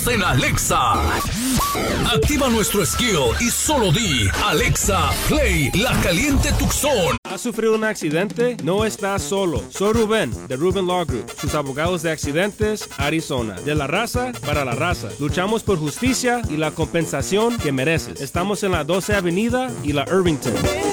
estamos en Alexa. Activa nuestro skill y solo di Alexa, play La Caliente Tucson. ¿Has sufrido un accidente? No estás solo. Soy Rubén, de Rubén Law Group, sus abogados de accidentes, Arizona. De la raza para la raza. Luchamos por justicia y la compensación que mereces. Estamos en la 12 Avenida y la Irvington.